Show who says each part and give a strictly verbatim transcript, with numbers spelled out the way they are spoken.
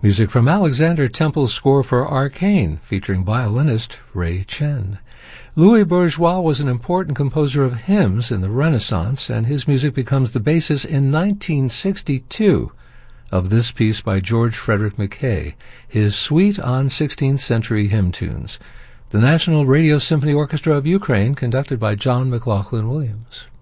Speaker 1: Music from Alexander Temple's score for Arcane, featuring violinist Ray Chen. Louis Bourgeois was an important composer of hymns in the Renaissance, and his music becomes the basis in nineteen sixty-two of this piece by George Frederick Mackay, his Suite on sixteenth Century Hymn Tunes. The National Radio Symphony Orchestra of Ukraine, conducted by John McLaughlin Williams.